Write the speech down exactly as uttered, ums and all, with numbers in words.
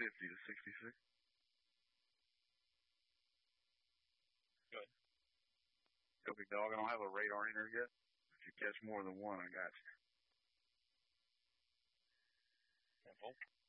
fifty to sixty-six. Good. Go, big dog. I don't have a radar in her yet. If you catch more than one, I got you. Simple.